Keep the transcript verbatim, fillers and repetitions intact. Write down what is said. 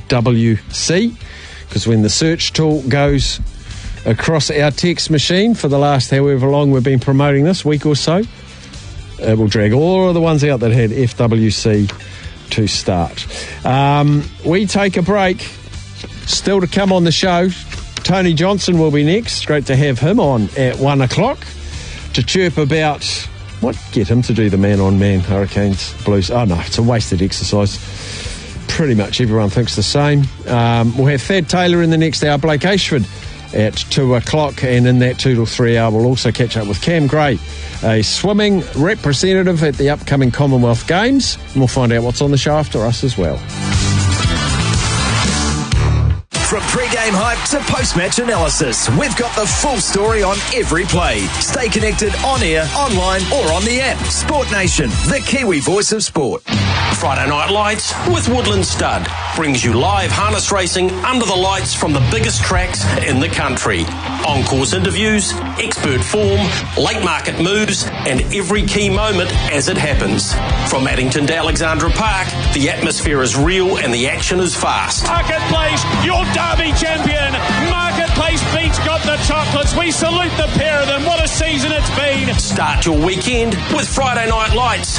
W C, because when the search tool goes across our text machine for the last however long we've been promoting this, week or so, it will drag all of the ones out that had F W C to start. Um, we take a break. Still to come on the show, Tony Johnson will be next. Great to have him on at one o'clock to chirp about what get him to do the man-on-man Hurricanes Blues. Oh no, it's a wasted exercise. Pretty much everyone thinks the same. Um, we'll have Thad Taylor in the next hour, Blake Ashford at two o'clock, and in that two to three hour we'll also catch up with Cam Gray, a swimming representative at the upcoming Commonwealth Games, and we'll find out what's on the show after us as well. From pre-game hype to post-match analysis, we've got the full story on every play. Stay connected on air, online or on the app. Sport Nation, the Kiwi voice of sport. Friday Night Lights with Woodland Stud brings you live harness racing under the lights from the biggest tracks in the country. On-course interviews, expert form, late market moves, and every key moment as it happens. From Addington to Alexandra Park, the atmosphere is real and the action is fast. Marketplace, your Derby champion. Marketplace Beach got the chocolates. We salute the pair of them. What a season it's been. Start your weekend with Friday Night Lights